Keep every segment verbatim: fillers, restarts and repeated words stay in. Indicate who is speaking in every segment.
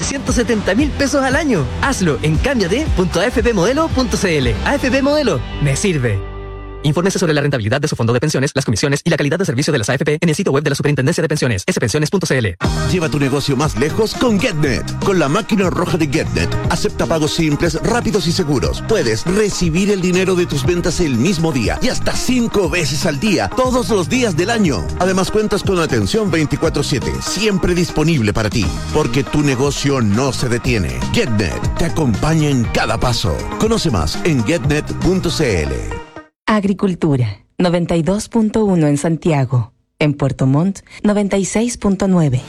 Speaker 1: ciento setenta mil pesos al año. Hazlo en cámbiate punto a f p modelo punto c l. A F P Modelo, me sirve. Infórmese sobre la rentabilidad de su fondo de pensiones, las comisiones y la calidad de servicio de las A F P en el sitio web de la Superintendencia de Pensiones, s pensiones punto c l.
Speaker 2: Lleva tu negocio más lejos con GetNet. Con la máquina roja de GetNet, acepta pagos simples, rápidos y seguros. Puedes recibir el dinero de tus ventas el mismo día y hasta cinco veces al día, todos los días del año. Además, cuentas con atención veinticuatro siete, siempre disponible para ti, porque tu negocio no se detiene. GetNet te acompaña en cada paso. Conoce más en getnet punto c l.
Speaker 3: Agricultura, noventa y dos punto uno en Santiago. En Puerto Montt, noventa y seis punto nueve.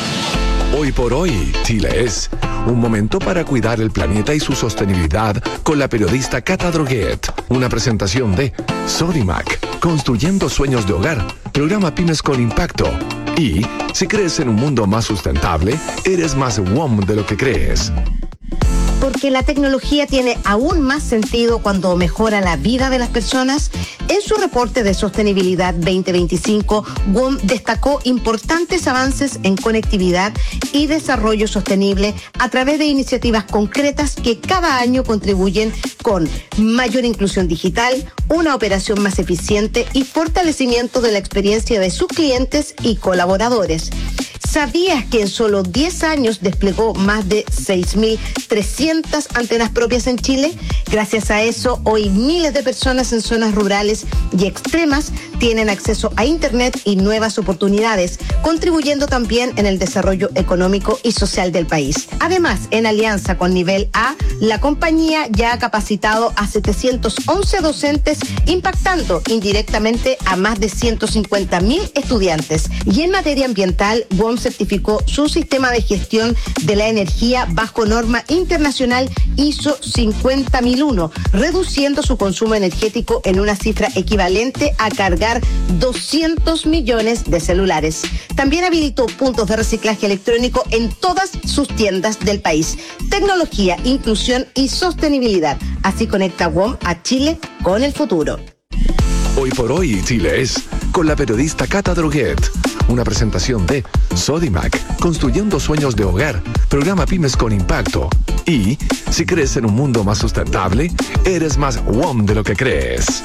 Speaker 4: Hoy por hoy, Chile es un momento para cuidar el planeta y su sostenibilidad con la periodista Cata Droguet. Una presentación de Sodimac, construyendo sueños de hogar, programa Pymes con Impacto. Y, si crees en un mundo más sustentable, eres más W O M de lo que crees.
Speaker 5: Porque la tecnología tiene aún más sentido cuando mejora la vida de las personas. En su reporte de sostenibilidad veinte veinticinco, W O M destacó importantes avances en conectividad y desarrollo sostenible a través de iniciativas concretas que cada año contribuyen con mayor inclusión digital, una operación más eficiente y fortalecimiento de la experiencia de sus clientes y colaboradores. ¿Sabías que en solo diez años desplegó más de seis mil trescientas antenas propias en Chile? Gracias a eso, hoy miles de personas en zonas rurales y extremas tienen acceso a Internet y nuevas oportunidades, contribuyendo también en el desarrollo económico y social del país. Además, en alianza con Nivel A, la compañía ya ha capacitado a setecientos once docentes, impactando indirectamente a más de ciento cincuenta mil estudiantes. Y en materia ambiental, W O M certificó su sistema de gestión de la energía bajo norma internacional I S O cincuenta mil uno, reduciendo su consumo energético en una cifra equivalente a cargar doscientos millones de celulares. También habilitó puntos de reciclaje electrónico en todas sus tiendas del país. Tecnología, inclusión y sostenibilidad. Así conecta W O M a Chile con el futuro.
Speaker 4: Hoy por hoy, Chile es con la periodista Cata Droguet. Una presentación de Sodimac, construyendo sueños de hogar, programa Pymes con Impacto. Y, si crees en un mundo más sustentable, eres más W O M de lo que crees.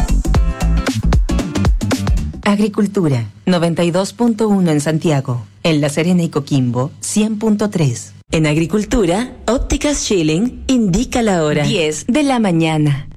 Speaker 3: Agricultura, noventa y dos punto uno en Santiago. En La Serena y Coquimbo, cien punto tres. En Agricultura, Ópticas Schilling indica la hora. diez de la mañana.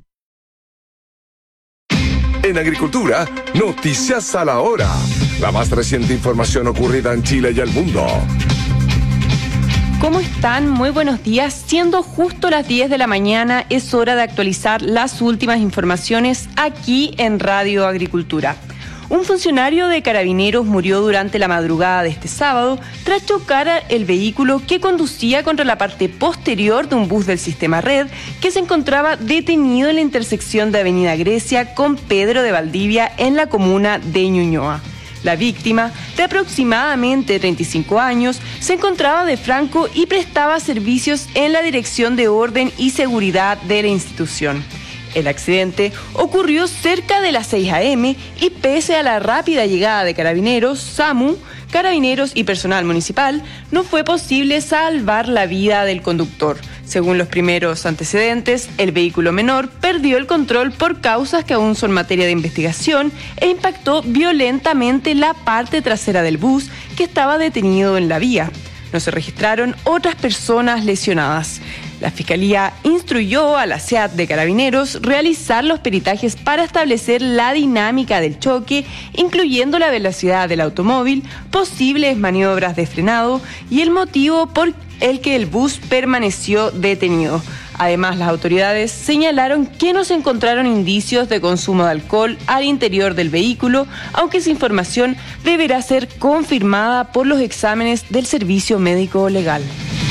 Speaker 4: En Agricultura, noticias a la hora. La más reciente información ocurrida en Chile y el mundo.
Speaker 6: ¿Cómo están? Muy buenos días. Siendo justo las diez de la mañana, es hora de actualizar las últimas informaciones aquí en Radio Agricultura. Un funcionario de Carabineros murió durante la madrugada de este sábado tras chocar el vehículo que conducía contra la parte posterior de un bus del sistema Red que se encontraba detenido en la intersección de Avenida Grecia con Pedro de Valdivia en la comuna de Ñuñoa. La víctima, de aproximadamente treinta y cinco años, se encontraba de franco y prestaba servicios en la Dirección de Orden y Seguridad de la institución. El accidente ocurrió cerca de las seis a eme y pese a la rápida llegada de Carabineros, SAMU, Carabineros y personal municipal, no fue posible salvar la vida del conductor. Según los primeros antecedentes, el vehículo menor perdió el control por causas que aún son materia de investigación e impactó violentamente la parte trasera del bus que estaba detenido en la vía. No se registraron otras personas lesionadas. La Fiscalía instruyó a la SEAT de Carabineros realizar los peritajes para establecer la dinámica del choque, incluyendo la velocidad del automóvil, posibles maniobras de frenado y el motivo por el que el bus permaneció detenido. Además, las autoridades señalaron que no se encontraron indicios de consumo de alcohol al interior del vehículo, aunque esa información deberá ser confirmada por los exámenes del Servicio Médico Legal.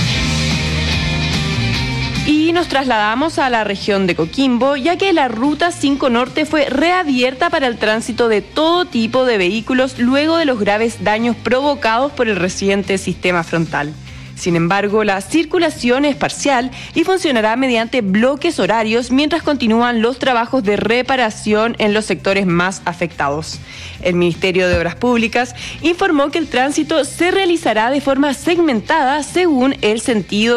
Speaker 6: Y nos trasladamos a la región de Coquimbo, ya que la Ruta cinco Norte fue reabierta para el tránsito de todo tipo de vehículos luego de los graves daños provocados por el reciente sistema frontal. Sin embargo, la circulación es parcial y funcionará mediante bloques horarios mientras continúan los trabajos de reparación en los sectores más afectados. El Ministerio de Obras Públicas informó que el tránsito se realizará de forma segmentada según el sentido